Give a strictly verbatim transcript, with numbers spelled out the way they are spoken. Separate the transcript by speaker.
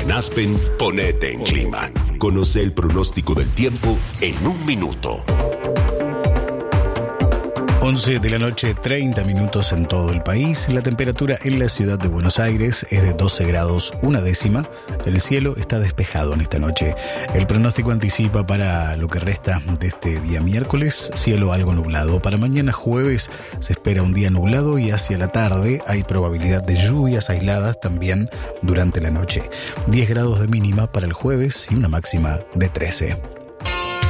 Speaker 1: En Aspen, ponete en clima. Conoce el pronóstico del tiempo en un minuto.
Speaker 2: once de la noche, treinta minutos en todo el país. La temperatura en la ciudad de Buenos Aires es de doce grados, una décima. El cielo está despejado en esta noche. El pronóstico anticipa para lo que resta de este día miércoles, cielo algo nublado. Para mañana jueves se espera un día nublado y hacia la tarde hay probabilidad de lluvias aisladas también durante la noche. diez grados de mínima para el jueves y una máxima de trece.